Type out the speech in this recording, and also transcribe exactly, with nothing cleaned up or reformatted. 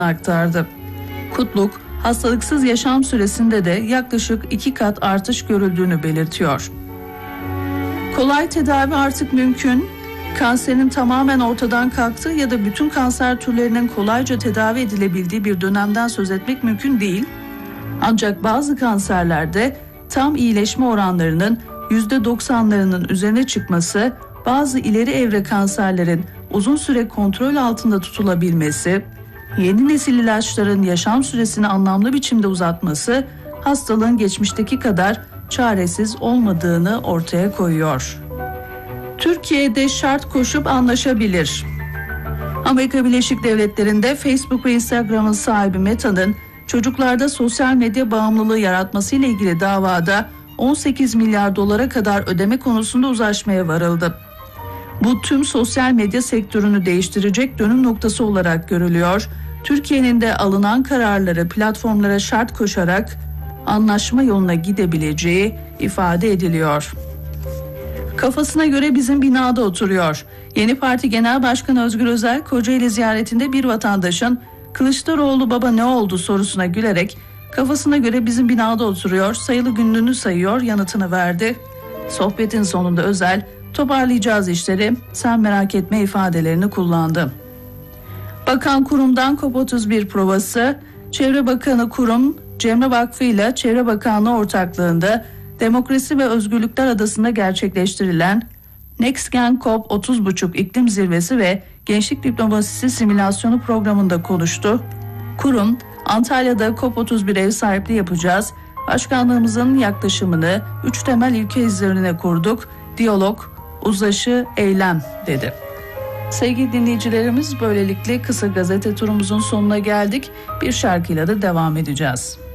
aktardı. Kutluk, hastalıksız yaşam süresinde de yaklaşık iki kat artış görüldüğünü belirtiyor. Kolay tedavi artık mümkün. Kanserin tamamen ortadan kalktığı ya da bütün kanser türlerinin kolayca tedavi edilebildiği bir dönemden söz etmek mümkün değil. Ancak bazı kanserlerde tam iyileşme oranlarının yüzde doksanlarının üzerine çıkması, bazı ileri evre kanserlerin uzun süre kontrol altında tutulabilmesi, yeni nesil ilaçların yaşam süresini anlamlı biçimde uzatması, hastalığın geçmişteki kadar çaresiz olmadığını ortaya koyuyor. Türkiye'de şart koşup anlaşabilir. Amerika Birleşik Devletleri'nde Facebook ve Instagram'ın sahibi Meta'nın çocuklarda sosyal medya bağımlılığı yaratmasıyla ilgili davada on sekiz milyar dolara kadar ödeme konusunda uzlaşmaya varıldı. Bu tüm sosyal medya sektörünü değiştirecek dönüm noktası olarak görülüyor. Türkiye'nin de alınan kararları platformlara şart koşarak anlaşma yoluna gidebileceği ifade ediliyor. Kafasına göre bizim binada oturuyor. Yeni Parti Genel Başkanı Özgür Özel, Kocaeli ziyaretinde bir vatandaşın "Kılıçdaroğlu baba ne oldu?" sorusuna gülerek "Kafasına göre bizim binada oturuyor, sayılı günlüğünü sayıyor" yanıtını verdi. Sohbetin sonunda Özel, "Toparlayacağız işleri, sen merak etme" ifadelerini kullandı. Bakan kurumdan COP otuz bir provası, Çevre Bakanı kurum, Cemre Vakfı ile Çevre Bakanlığı ortaklığında Demokrasi ve Özgürlükler Adası'nda gerçekleştirilen NextGen COP otuz buçuk iklim zirvesi ve gençlik diplomasisi simülasyonu programında konuştu. Kurum, Antalya'da COP otuz bir ev sahipliği yapacağız. Başkanlığımızın yaklaşımını üç temel ilke üzerine kurduk. Diyalog, uzlaşı, eylem dedi. Sevgili dinleyicilerimiz, böylelikle kısa gazete turumuzun sonuna geldik. Bir şarkıyla da devam edeceğiz.